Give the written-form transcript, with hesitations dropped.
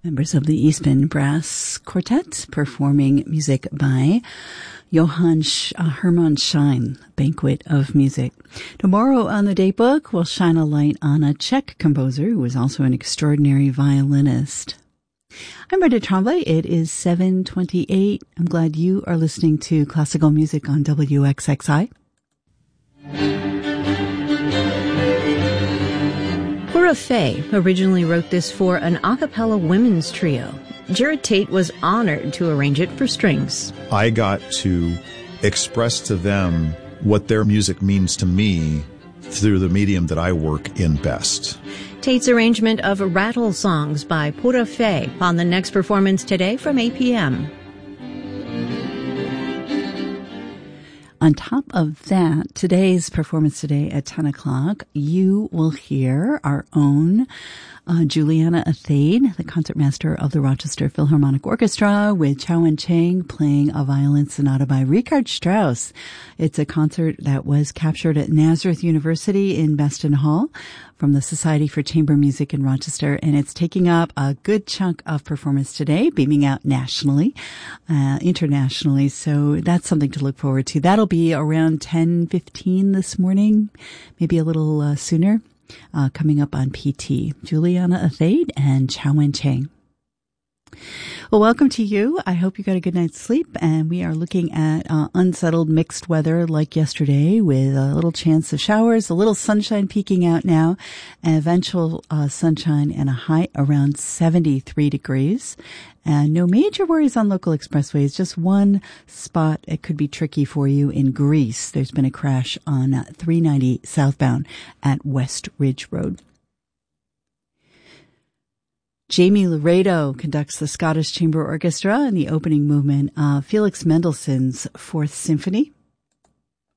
Members of the Eastman Brass Quartet performing music by Johann Hermann Schein, Banquet of Music. Tomorrow on the Datebook, we'll shine a light on a Czech composer who was also an extraordinary violinist. I'm Brenda Tremblay. It is 7:28. I'm glad you are listening to classical music on WXXI. Pura Fé originally wrote this for an a cappella women's trio. Jared Tate was honored to arrange it for strings. I got to express to them what their music means to me through the medium that I work in best. Tate's arrangement of Rattle Songs by Pura Fé on the next performance today from 8 p.m. On top of that, today's performance today at 10 o'clock, you will hear our own Juliana Athade, the concertmaster of the Rochester Philharmonic Orchestra, with Chao Wen-Chang playing a violin sonata by Richard Strauss. It's a concert that was captured at Nazareth University in Beston Hall from the Society for Chamber Music in Rochester, and it's taking up a good chunk of performance today, beaming out nationally, internationally, so that's something to look forward to. That'll be around 10:15 this morning, maybe a little sooner. Coming up on PT, Juliana Athade and Chao Wen-Chang. Well, welcome to you. I hope you got a good night's sleep, and we are looking at unsettled mixed weather like yesterday with a little chance of showers, a little sunshine peeking out now, and eventual sunshine and a high around 73 degrees. And no major worries on local expressways, just one spot it could be tricky for you in Greece. There's been a crash on 390 southbound at West Ridge Road. Jamie Laredo conducts the Scottish Chamber Orchestra in the opening movement of Felix Mendelssohn's Fourth Symphony.